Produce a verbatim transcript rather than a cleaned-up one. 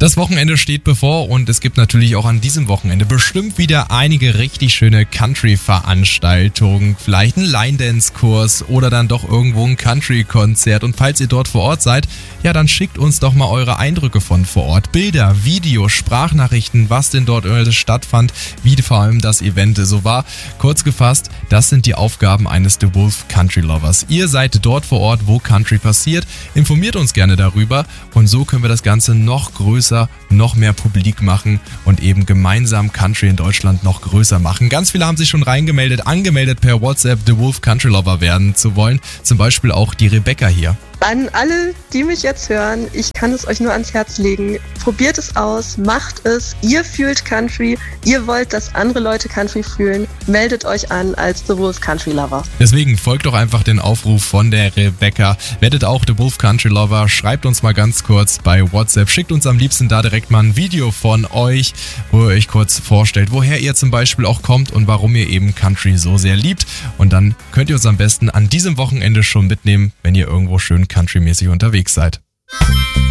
Das Wochenende steht bevor und es gibt natürlich auch an diesem Wochenende bestimmt wieder einige richtig schöne Country-Veranstaltungen. Vielleicht ein Line-Dance-Kurs oder dann doch irgendwo ein Country-Konzert. Und falls ihr dort vor Ort seid, ja, dann schickt uns doch mal eure Eindrücke von vor Ort. Bilder, Videos, Sprachnachrichten, was denn dort alles stattfand, wie vor allem das Event so war. Kurz gefasst, das sind die Aufgaben eines The Wolf Country Lovers. Ihr seid dort vor Ort, wo Country passiert. Informiert uns gerne darüber und so können wir das Ganze noch größer, noch mehr publik machen und eben gemeinsam Country in Deutschland noch größer machen. Ganz viele haben sich schon reingemeldet, angemeldet per WhatsApp The Wolf Country Lover werden zu wollen. Zum Beispiel auch die Rebecca hier. An alle, die mich jetzt hören, ich kann es euch nur ans Herz legen. Probiert es aus, macht es. Ihr fühlt Country, ihr wollt, dass andere Leute Country fühlen. Meldet euch an als The Wolf Country Lover. Deswegen folgt doch einfach den Aufruf von der Rebecca. Werdet auch The Wolf Country Lover. Schreibt uns mal ganz kurz bei WhatsApp. Schickt uns am liebsten da direkt mal ein Video von euch, wo ihr euch kurz vorstellt, woher ihr zum Beispiel auch kommt und warum ihr eben Country so sehr liebt. Und dann könnt ihr uns am besten an diesem Wochenende schon mitnehmen, wenn ihr irgendwo schön countrymäßig unterwegs seid.